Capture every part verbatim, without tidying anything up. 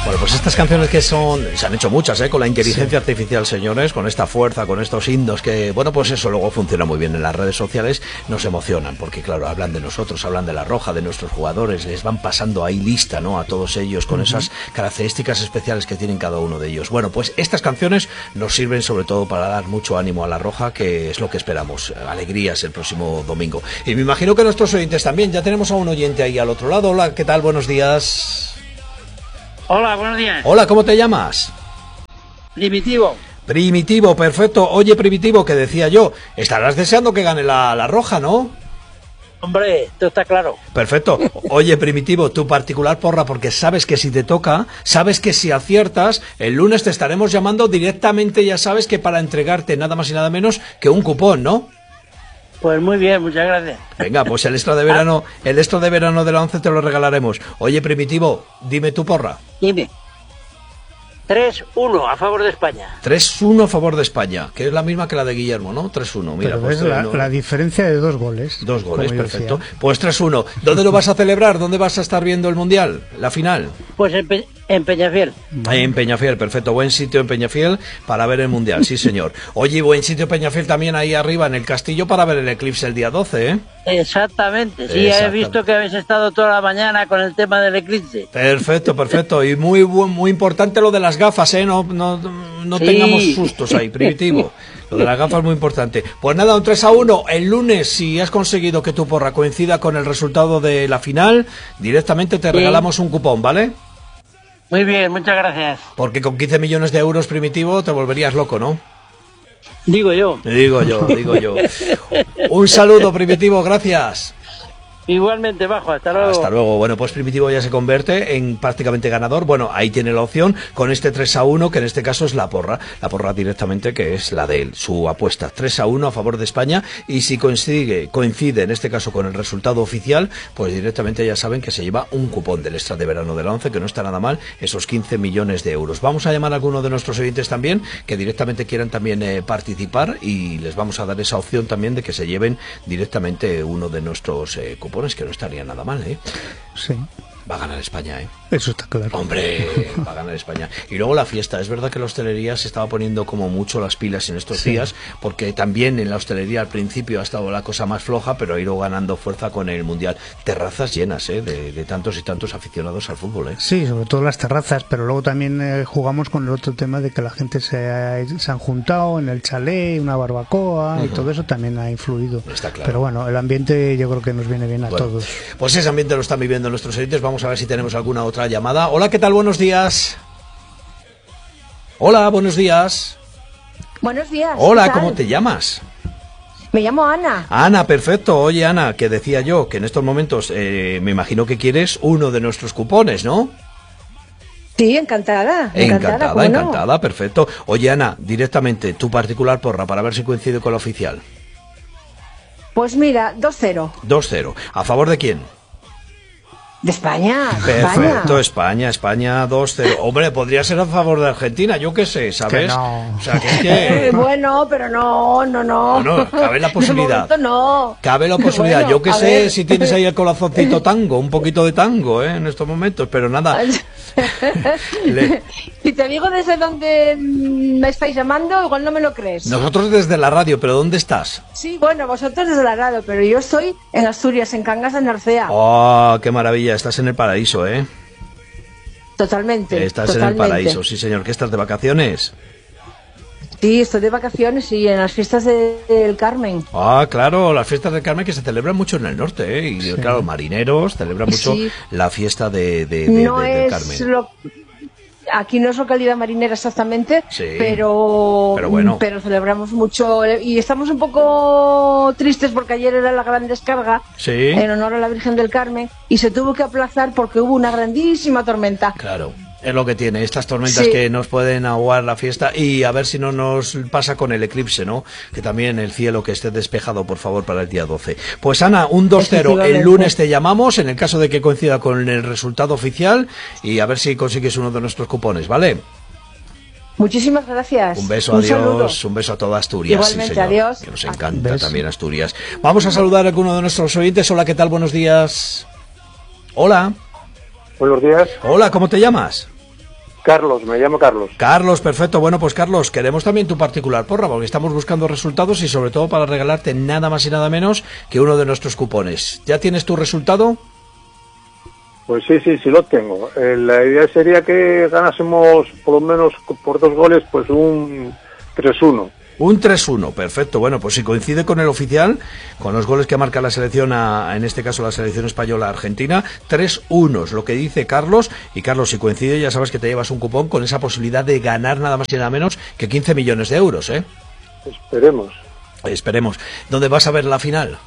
Bueno, pues estas canciones que son, se han hecho muchas, ¿eh? Con la inteligencia sí. artificial, señores, con esta fuerza, con estos himnos que, bueno, pues eso luego funciona muy bien en las redes sociales, nos emocionan, porque claro, hablan de nosotros, hablan de La Roja, de nuestros jugadores, les van pasando ahí lista, ¿no? A todos ellos con uh-huh. esas características especiales que tienen cada uno de ellos. Bueno, pues estas canciones nos sirven sobre todo para dar mucho ánimo a La Roja, que es lo que esperamos, alegrías el próximo domingo. Y me imagino que nuestros oyentes también, ya tenemos a un oyente ahí al otro lado. Hola, ¿qué tal? Buenos días. Hola, buenos días. Hola, ¿cómo te llamas? Primitivo. Primitivo, perfecto. Oye, Primitivo, que decía yo, estarás deseando que gane la, la Roja, ¿no? Hombre, esto está claro. Perfecto. Oye, Primitivo, tu particular porra, porque sabes que si te toca, sabes que si aciertas, el lunes te estaremos llamando directamente, ya sabes que para entregarte nada más y nada menos que un cupón, ¿no? Pues muy bien, muchas gracias. Venga, pues el extra de verano, el extra de verano de la once te lo regalaremos. Oye, Primitivo, dime tu porra. Dime. tres uno a favor de España. tres uno a favor de España, que es la misma que la de Guillermo, ¿no? tres uno, mira. Pero pues es la, la diferencia de dos goles. Dos goles, perfecto. Pues tres uno. ¿Dónde lo vas a celebrar? ¿Dónde vas a estar viendo el Mundial? ¿La final? Pues en, Pe en Peñafiel. En Peñafiel, perfecto. Buen sitio en Peñafiel para ver el Mundial, sí señor. Oye, buen sitio Peñafiel también ahí arriba en el castillo para ver el eclipse el día doce, ¿eh? Exactamente, sí, Exactamente. He visto que habéis estado toda la mañana con el tema del eclipse. Perfecto, perfecto. Y muy muy importante lo de las gafas, ¿eh? No, no, no sí. tengamos sustos ahí, Primitivo. Lo de las gafas es muy importante. Pues nada, un tres a uno. El lunes, si has conseguido que tu porra coincida con el resultado de la final, directamente te sí. regalamos un cupón, ¿vale? Muy bien, muchas gracias. Porque con quince millones de euros, Primitivo, te volverías loco, ¿no? Digo yo. Digo yo, digo yo. Un saludo, Primitivo, gracias. Igualmente, Bajo, hasta luego. Hasta luego. Bueno, pues Primitivo ya se convierte en prácticamente ganador. Bueno, ahí tiene la opción con este tres a uno, que en este caso es la porra. La porra directamente, que es la de él, su apuesta. tres a uno a favor de España. Y si coincide, coincide en este caso con el resultado oficial, pues directamente ya saben que se lleva un cupón del extra de verano de la once, que no está nada mal, esos quince millones de euros. Vamos a llamar a alguno de nuestros oyentes también, que directamente quieran también eh, participar, y les vamos a dar esa opción también de que se lleven directamente uno de nuestros eh, cupones, que no estaría nada mal, ¿eh? Sí. Va a ganar España, ¿eh? Eso está claro. Hombre, va a ganar España. Y luego la fiesta. Es verdad que la hostelería se estaba poniendo como mucho las pilas en estos sí. días, porque también en la hostelería al principio ha estado la cosa más floja, pero ha ido ganando fuerza con el Mundial. Terrazas llenas, ¿eh? De, de tantos y tantos aficionados al fútbol, ¿eh? Sí, sobre todo las terrazas, pero luego también eh, jugamos con el otro tema de que la gente se, ha, se han juntado en el chalet, una barbacoa, uh-huh. y todo eso también ha influido. Está claro. Pero bueno, el ambiente yo creo que nos viene bien a bueno, todos. Pues ese ambiente lo están viviendo nuestros oyentes. Vamos a ver si tenemos alguna otra llamada. Hola, ¿qué tal? Buenos días. Hola, buenos días. Buenos días. Hola, ¿cómo te llamas? Me llamo Ana. Ana, perfecto. Oye, Ana, que decía yo que en estos momentos eh, me imagino que quieres uno de nuestros cupones, ¿no? Sí, encantada. Encantada, encantada, no? encantada, perfecto. Oye, Ana, directamente, tu particular porra, para ver si coincide con la oficial. Pues mira, dos cero. dos cero. ¿A favor de quién? De España. Perfecto, España, España dos cero. Hombre, podría ser a favor de Argentina, yo qué sé, ¿sabes? Que no. O sea, que es que... Eh, bueno, pero no, no, no. No, no, cabe la posibilidad. De no. Cabe la posibilidad. Bueno, yo que sé ver. si tienes ahí el corazoncito tango, un poquito de tango, ¿eh? En estos momentos, pero nada. Le... Si te digo desde dónde me estáis llamando, igual no me lo crees. Nosotros desde la radio, pero ¿dónde estás? Sí, bueno, vosotros desde la radio, pero yo estoy en Asturias, en Cangas de Narcea. ¡Oh, qué maravilla! Estás en el paraíso, ¿eh? Totalmente. Estás totalmente. en el paraíso, sí señor. ¿Qué estás de vacaciones? Sí, estoy de vacaciones y en las fiestas de, del Carmen. Ah, claro, las fiestas del Carmen que se celebran mucho en el norte, ¿eh? Y sí. claro, marineros celebran mucho sí. la fiesta de, de, de, no de, del es Carmen. Lo... Aquí no es localidad marinera exactamente, sí, pero, pero, bueno. pero celebramos mucho y estamos un poco tristes porque ayer era la gran descarga sí. en honor a la Virgen del Carmen y se tuvo que aplazar porque hubo una grandísima tormenta. Claro. Es lo que tiene, estas tormentas sí. que nos pueden aguar la fiesta y a ver si no nos pasa con el eclipse, ¿no? Que también el cielo que esté despejado, por favor, para el día doce. Pues Ana, un dos cero, el lunes te llamamos en el caso de que coincida con el resultado oficial y a ver si consigues uno de nuestros cupones, ¿vale? Muchísimas gracias. Un beso, un adiós, saludo. Un beso a toda Asturias. Igualmente, sí, adiós. Que nos encanta ¿Ves? También Asturias. Vamos a saludar a alguno de nuestros oyentes. Hola, ¿qué tal? Buenos días. Hola. Buenos días. Hola, ¿cómo te llamas? Carlos, me llamo Carlos. Carlos, perfecto. Bueno, pues Carlos, queremos también tu particular porra, porque estamos buscando resultados y sobre todo para regalarte nada más y nada menos que uno de nuestros cupones. ¿Ya tienes tu resultado? Pues sí, sí, sí lo tengo. Eh, la idea sería que ganásemos por lo menos por dos goles, pues un tres uno. Un tres uno, perfecto. Bueno, pues si coincide con el oficial, con los goles que marca la selección, a, en este caso la selección española Argentina, tres uno es lo que dice Carlos. Y Carlos, si coincide, ya sabes que te llevas un cupón con esa posibilidad de ganar nada más y nada menos que quince millones de euros, ¿eh? Esperemos. Esperemos. ¿Dónde vas a ver la final?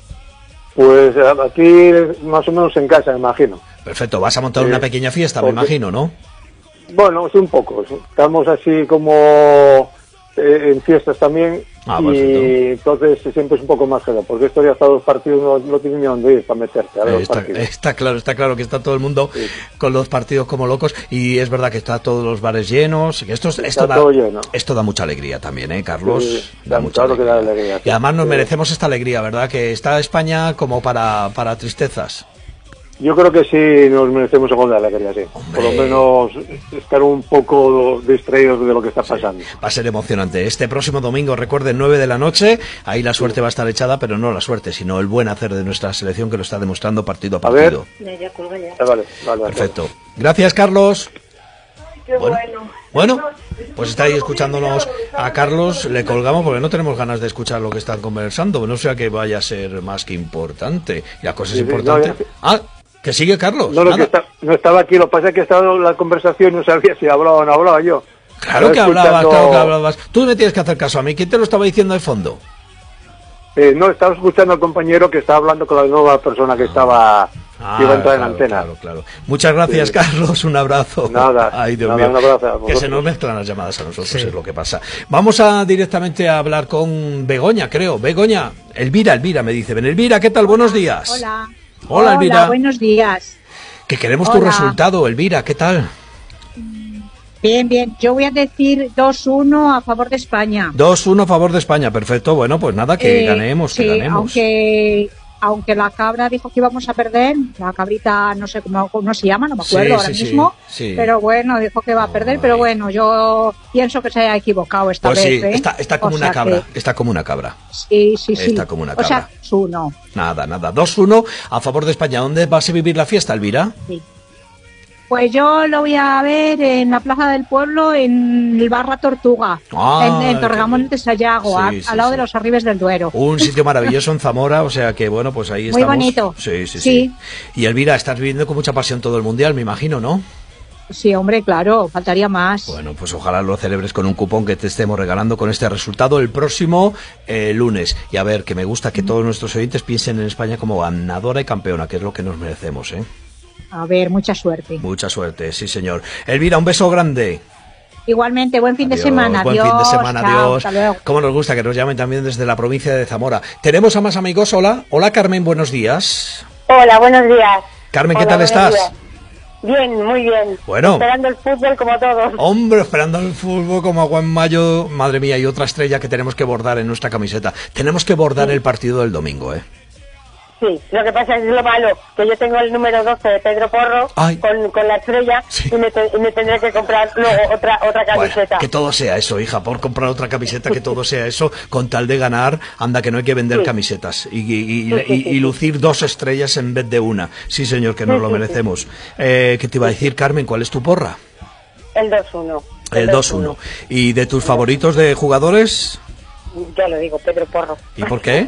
Pues aquí, más o menos en casa, me imagino. Perfecto, vas a montar sí, una pequeña fiesta, porque... me imagino, ¿no? Bueno, sí, un poco. Sí. Estamos así como... Eh, en fiestas también, ah, y entonces siempre es un poco más claro, porque esto ya hasta dos partidos no, no tiene ni dónde ir para meterte a ver está, está claro, está claro que está todo el mundo sí. con los partidos como locos, y es verdad que está todos los bares llenos, que esto, esto, da, esto da mucha alegría también, ¿eh, Carlos? Sí, da mucha claro alegría. Que da alegría. Y además nos sí. merecemos esta alegría, ¿verdad? Que está España como para, para tristezas. Yo creo que sí nos merecemos algo de alegría, sí. Hombre. Por lo menos estar un poco distraídos de lo que está pasando. Sí. Va a ser emocionante. Este próximo domingo, recuerden, nueve de la noche, ahí la suerte sí. va a estar echada, pero no la suerte, sino el buen hacer de nuestra selección, que lo está demostrando partido a partido. A ver. Ya, ya. Vale, vale, perfecto. Gracias, Carlos. Qué bueno. bueno. Bueno, pues está ahí escuchándonos a Carlos, le colgamos porque no tenemos ganas de escuchar lo que están conversando, no sea que vaya a ser más que importante. Y la cosa es sí, importante. No, ya... Ah, que sigue Carlos. No, no, que está, no estaba aquí, lo que pasa es que estaba en la conversación y no sabía si hablaba o no hablaba yo. Claro que escuchando... hablabas, claro que hablabas. Tú me tienes que hacer caso a mí. ¿Quién te lo estaba diciendo de fondo? Eh, no, estaba escuchando al compañero que estaba hablando con la nueva persona que estaba... Ah, que iba a entrar claro, en antena. Claro, claro. Muchas gracias, sí. Carlos. Un abrazo. Nada. Ay, Dios nada, mío. Un abrazo que se nos mezclan las llamadas a nosotros, sí. es lo que pasa. Vamos a directamente a hablar con Begoña, creo. Begoña, Elvira, Elvira me dice. Ven, Elvira, ¿qué tal? Hola, buenos días. Hola. Hola, Elvira. Hola, buenos días. Que queremos Hola. tu resultado, Elvira, ¿qué tal? Bien, bien. Yo voy a decir dos uno a favor de España. dos uno a favor de España, perfecto. Bueno, pues nada, que eh, ganemos, sí, que ganemos. Aunque, aunque la cabra dijo que íbamos a perder, la cabrita no sé cómo, cómo se llama, no me acuerdo sí, ahora sí, mismo, sí, sí. pero bueno, dijo que va a perder, Ay. pero bueno, yo pienso que se haya equivocado esta pues vez. Sí, ¿eh? está, está como o una cabra, que... está como una cabra. Sí, sí, sí. Está como una cabra. O sea, dos uno. Nada, nada. dos uno a favor de España. ¿Dónde vas a vivir la fiesta, Elvira? Sí. Pues yo lo voy a ver en la Plaza del Pueblo, en el Barra Tortuga, ah, en, en Torregamón de Sayago, sí, a, sí, al lado sí. de los Arribes del Duero. Un sitio maravilloso en Zamora, o sea que bueno, pues ahí Muy estamos. Muy bonito. Sí, sí, sí, sí. Y Elvira, estás viviendo con mucha pasión todo el Mundial, me imagino, ¿no? Sí, hombre, claro, faltaría más. Bueno, pues ojalá lo celebres con un cupón que te estemos regalando con este resultado el próximo eh, lunes. Y a ver, que me gusta que todos nuestros oyentes piensen en España como ganadora y campeona, que es lo que nos merecemos, ¿eh? A ver, mucha suerte. Mucha suerte, sí señor. Elvira, un beso grande. Igualmente, buen fin adiós, de semana. Buen adiós, fin de semana, chao, adiós. Hasta luego. Cómo nos gusta que nos llamen también desde la provincia de Zamora. Tenemos a más amigos, hola. Hola Carmen, buenos días. Hola, buenos días. Carmen, Hola, ¿qué tal estás? Días. Bien, muy bien. Bueno. Esperando el fútbol como todos. Hombre, esperando el fútbol como agua en mayo. Madre mía, y otra estrella que tenemos que bordar en nuestra camiseta. Tenemos que bordar sí. el partido del domingo, ¿eh? Sí, lo que pasa es lo malo, que yo tengo el número doce de Pedro Porro con, con la estrella sí. y, me te, y me tendré que comprar luego otra otra camiseta. Bueno, que todo sea eso, hija, por comprar otra camiseta, que todo sea eso, con tal de ganar, anda que no hay que vender sí. camisetas y, y, y, sí, sí, y, y lucir dos estrellas en vez de una. Sí, señor, que nos sí, lo merecemos. Sí, sí. Eh, ¿Qué te iba a decir, Carmen? ¿Cuál es tu porra? El dos uno. El dos uno. ¿Y de tus favoritos de jugadores? Ya lo digo, Pedro Porro. ¿Y por qué?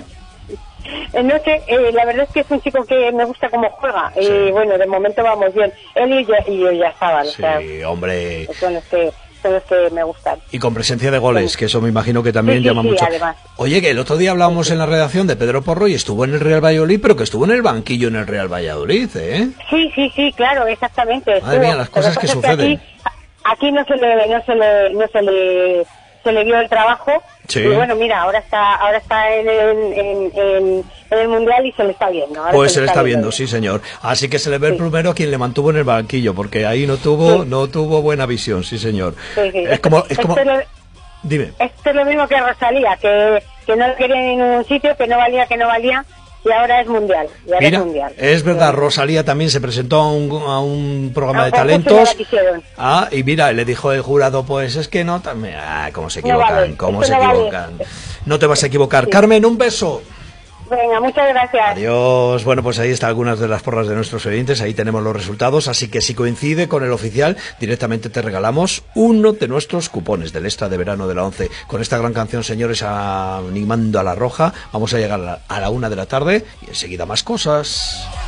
No sé, eh, la verdad es que es un chico que me gusta cómo juega sí. y bueno, de momento vamos bien. Él y yo, y yo ya estaban. Sí, o sea, hombre. Son los, que, son los que me gustan. Y con presencia de goles, sí. que eso me imagino que también sí, sí, llama sí, mucho. Además. Oye, que el otro día hablábamos sí, sí. en la redacción de Pedro Porro y estuvo en el Real Valladolid, pero que estuvo en el banquillo en el Real Valladolid, ¿eh? Sí, sí, sí, claro, exactamente. Madre mía, las cosas que suceden. Es que aquí, aquí no se le, no se le, no se le, se le vio el trabajo. Sí. Y bueno, mira, ahora está ahora está en, en, en, en, en el Mundial y se le está viendo. Ahora pues se le está, está viendo, viendo, sí señor. Así que se le ve sí. el primero a quien le mantuvo en el banquillo, porque ahí no tuvo sí. no tuvo buena visión, sí señor. Sí, sí. Es como... Es como... Este lo, Dime. Esto es lo mismo que Rosalía, que, que no lo quería en ningún sitio, que no valía, que no valía, y ahora es mundial. Y ahora Mira, es mundial. es verdad, Sí. Rosalía también se presentó a un, a un programa Ah, de pues eso talentos. ya la quisieron. Ah, y mira, le dijo el jurado, pues es que no, también, ah, cómo se No equivocan, vale, cómo eso se no vale. equivocan. No te vas a equivocar. Sí. Carmen, un beso. Venga, muchas gracias. Adiós. Bueno, pues ahí están algunas de las porras de nuestros oyentes, ahí tenemos los resultados, así que si coincide con el oficial, directamente te regalamos uno de nuestros cupones del extra de verano de la once. Con esta gran canción, señores, animando a la roja, vamos a llegar a la, a la una de la tarde y enseguida más cosas.